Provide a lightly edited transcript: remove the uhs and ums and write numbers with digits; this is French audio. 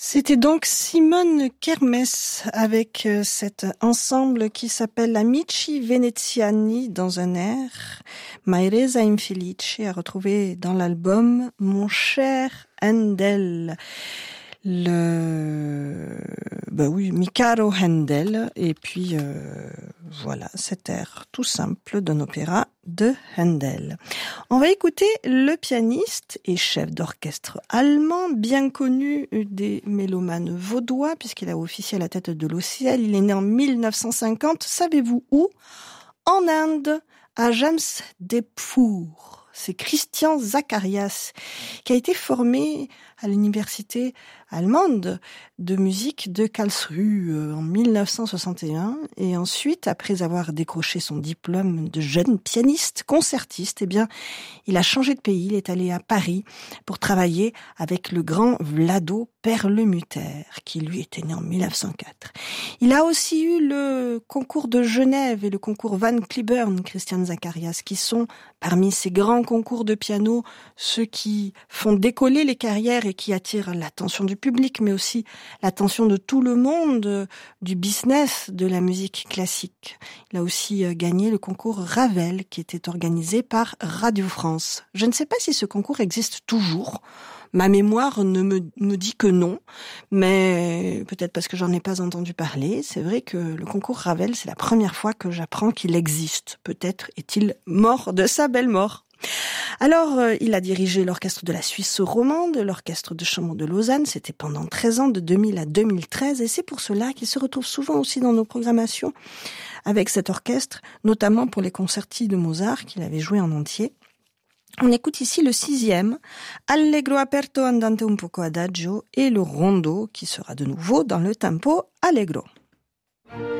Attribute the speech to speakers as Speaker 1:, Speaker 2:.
Speaker 1: C'était donc Simone Kermes avec cet ensemble qui s'appelle Amici Veneziani dans un air, Ma resa infelice, à retrouver dans l'album Mon cher Handel. Mi caro Handel, et puis voilà cet air tout simple d'un opéra de Handel. On va écouter le pianiste et chef d'orchestre allemand, bien connu des mélomanes vaudois, puisqu'il a officié à la tête de l'OCL. Il est né en 1950, savez-vous où? En Inde, à Jamshedpur. C'est Christian Zacharias, qui a été formé à l'université allemande de musique de Karlsruhe en 1961, et ensuite, après avoir décroché son diplôme de jeune pianiste concertiste, il a changé de pays, il est allé à Paris pour travailler avec le grand Vlado Perlemutter, qui lui était né en 1904. Il a aussi eu le concours de Genève et le concours Van Cliburn, Christian Zacharias, qui sont parmi ces grands concours de piano, ceux qui font décoller les carrières et qui attirent l'attention du public, mais aussi l'attention de tout le monde, du business de la musique classique. Il a aussi gagné le concours Ravel, qui était organisé par Radio France. Je ne sais pas si ce concours existe toujours. Ma mémoire me dit que non, mais peut-être parce que j'en ai pas entendu parler. C'est vrai que le concours Ravel, c'est la première fois que j'apprends qu'il existe. Peut-être est-il mort de sa belle mort. Alors, il a dirigé l'orchestre de la Suisse romande, l'orchestre de chambre de Lausanne, c'était pendant 13 ans, de 2000 à 2013, et c'est pour cela qu'il se retrouve souvent aussi dans nos programmations avec cet orchestre, notamment pour les concerti de Mozart qu'il avait joué en entier. On écoute ici le 6e, Allegro aperto andante un poco adagio, et le rondo qui sera de nouveau dans le tempo allegro.